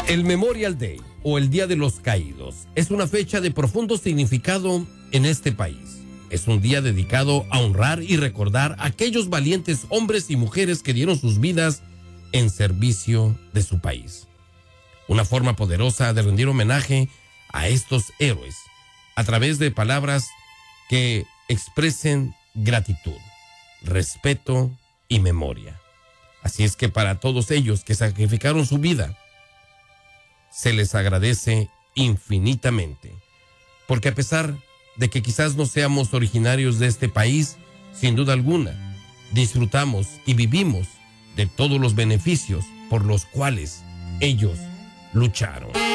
El Memorial Day, o el Día de los Caídos, es una fecha de profundo significado en este país. Es un día dedicado a honrar y recordar a aquellos valientes hombres y mujeres que dieron sus vidas en servicio de su país. Una forma poderosa de rendir homenaje a estos héroes a través de palabras que expresen gratitud, respeto y memoria. Así es que para todos ellos que sacrificaron su vida, se les agradece infinitamente, porque a pesar de que quizás no seamos originarios de este país, sin duda alguna, disfrutamos y vivimos de todos los beneficios por los cuales ellos lucharon.